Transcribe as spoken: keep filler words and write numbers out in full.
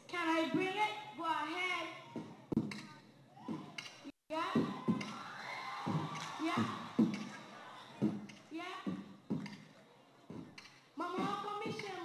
Can I bring it? Go ahead. Yeah? Yeah? Yeah? Maman, commission.